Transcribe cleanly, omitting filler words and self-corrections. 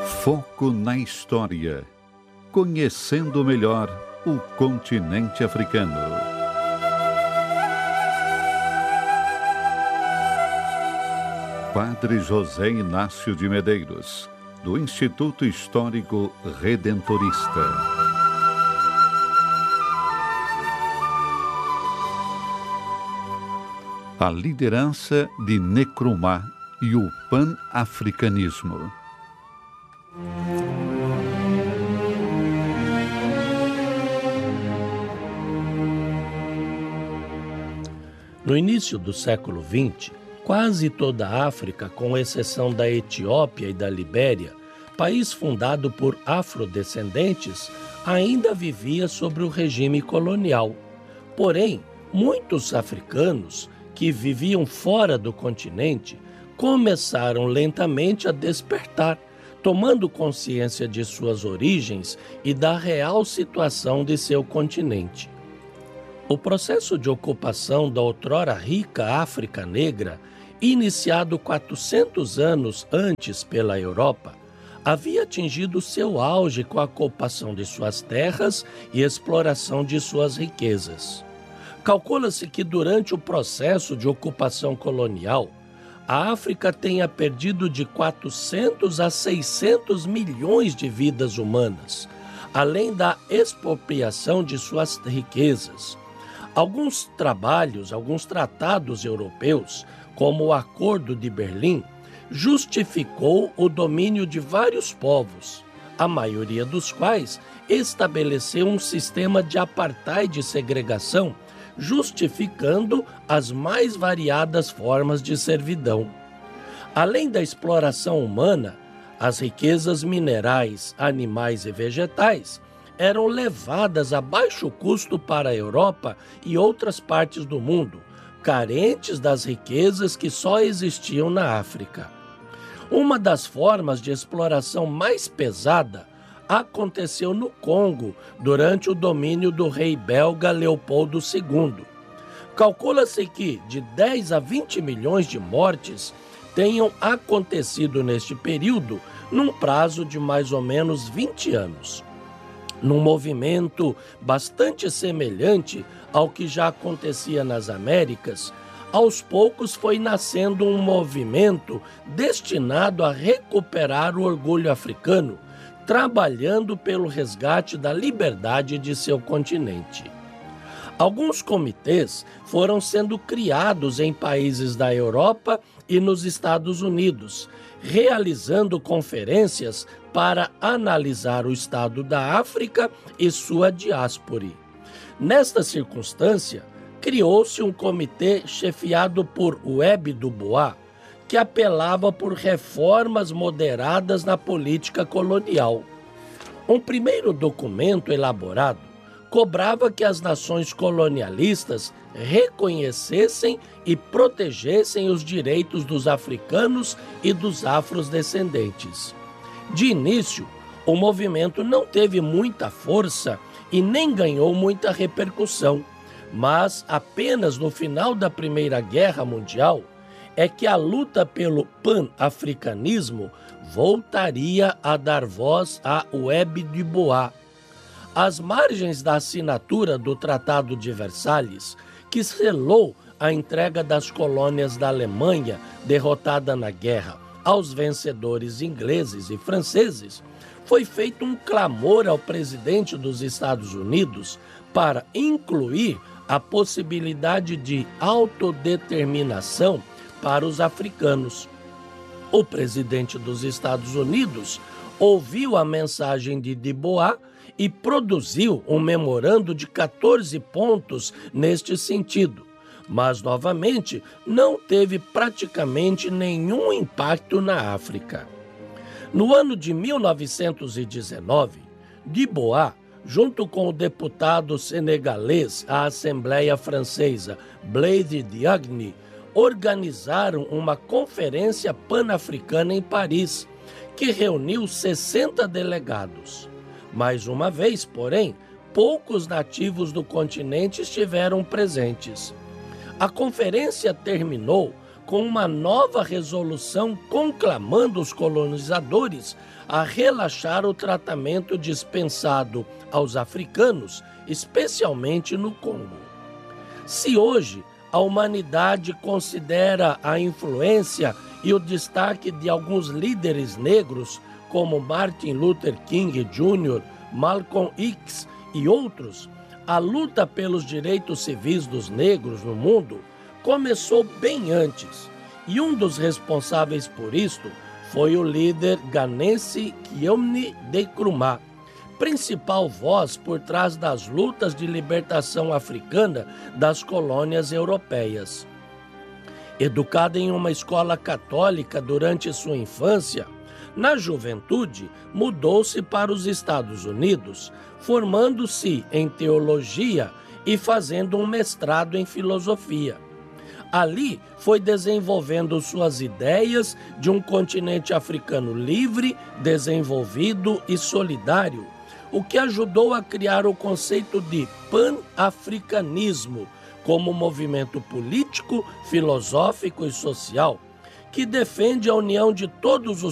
Foco na história. Conhecendo melhor o continente africano. Padre José Inácio de Medeiros, do Instituto Histórico Redentorista. A liderança de Nkrumah e o pan-africanismo. No início do século XX, quase toda a África, com exceção da Etiópia e da Libéria, país fundado por afrodescendentes, ainda vivia sob o regime colonial. Porém, muitos africanos que viviam fora do continente começaram lentamente a despertar, tomando consciência de suas origens e da real situação de seu continente. O processo de ocupação da outrora rica África Negra, iniciado 400 anos antes pela Europa, havia atingido seu auge com a ocupação de suas terras e exploração de suas riquezas. Calcula-se que durante o processo de ocupação colonial, a África tenha perdido de 400 a 600 milhões de vidas humanas, além da expropriação de suas riquezas. Alguns tratados europeus, como o Acordo de Berlim, justificou o domínio de vários povos, a maioria dos quais estabeleceu um sistema de apartheid e segregação, justificando as mais variadas formas de servidão. Além da exploração humana, as riquezas minerais, animais e vegetais eram levadas a baixo custo para a Europa e outras partes do mundo, carentes das riquezas que só existiam na África. Uma das formas de exploração mais pesada aconteceu no Congo, durante o domínio do rei belga Leopoldo II. Calcula-se que de 10 a 20 milhões de mortes tenham acontecido neste período, num prazo de mais ou menos 20 anos. Num movimento bastante semelhante ao que já acontecia nas Américas, aos poucos foi nascendo um movimento destinado a recuperar o orgulho africano, trabalhando pelo resgate da liberdade de seu continente. Alguns comitês foram sendo criados em países da Europa e nos Estados Unidos, realizando conferências para analisar o estado da África e sua diáspora. Nesta circunstância, criou-se um comitê chefiado por Webb du Bois, que apelava por reformas moderadas na política colonial. Um primeiro documento elaborado cobrava que as nações colonialistas reconhecessem e protegessem os direitos dos africanos e dos afrodescendentes. De início, o movimento não teve muita força e nem ganhou muita repercussão, mas apenas no final da Primeira Guerra Mundial é que a luta pelo pan-africanismo voltaria a dar voz a Webb du Bois. Às margens da assinatura do Tratado de Versalhes, que selou a entrega das colônias da Alemanha derrotada na guerra aos vencedores ingleses e franceses, foi feito um clamor ao presidente dos Estados Unidos para incluir a possibilidade de autodeterminação para os africanos. O presidente dos Estados Unidos ouviu a mensagem de Du Bois e produziu um memorando de 14 pontos neste sentido, mas, novamente, não teve praticamente nenhum impacto na África. No ano de 1919, Du Bois, junto com o deputado senegalês à Assembleia Francesa, Blaise Diagne, organizaram uma conferência pan-africana em Paris, que reuniu 60 delegados. Mais uma vez, porém, poucos nativos do continente estiveram presentes. A conferência terminou com uma nova resolução conclamando os colonizadores a relaxar o tratamento dispensado aos africanos, especialmente no Congo. Se hoje a humanidade considera a influência e o destaque de alguns líderes negros, como Martin Luther King Jr., Malcolm X e outros, a luta pelos direitos civis dos negros no mundo começou bem antes, e um dos responsáveis por isto foi o líder ganense Kwame Nkrumah, principal voz por trás das lutas de libertação africana das colônias europeias. Educado em uma escola católica durante sua infância, na juventude mudou-se para os Estados Unidos, formando-se em teologia e fazendo um mestrado em filosofia. Ali foi desenvolvendo suas ideias de um continente africano livre, desenvolvido e solidário, o que ajudou a criar o conceito de pan-africanismo como movimento político, filosófico e social, que defende a união de todos os